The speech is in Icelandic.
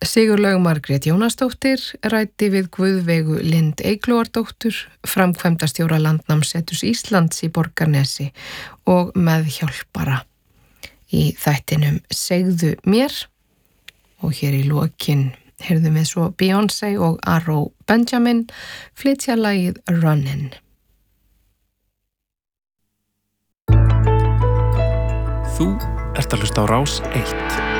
Sigurlaug Margrét Jónasdóttir ræddi við Guðveigu Lind Eyglóardóttur, framkvæmdastjóra Landnámsseturs Íslands í Borgarnesi og meðhjálpara í þættinum Segðu mér, og hér í lokin heyrðum við svo Beyoncé og Arrow Benjamin flytja lagið Runnin'. Þú ert að hlusta á Rás 1.